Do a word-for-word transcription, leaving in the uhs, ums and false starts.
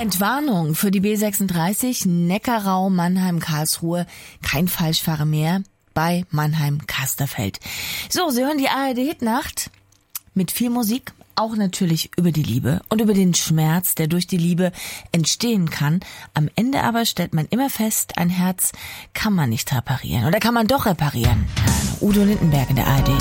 Entwarnung für die B sechsunddreißig, Neckarau, Mannheim, Karlsruhe. Kein Falschfahrer mehr bei Mannheim-Kasterfeld. So, Sie hören die A R D-Hitnacht mit viel Musik, auch natürlich über die Liebe und über den Schmerz, der durch die Liebe entstehen kann. Am Ende aber stellt man immer fest, ein Herz kann man nicht reparieren. Oder kann man doch reparieren? Udo Lindenberg in der A R D.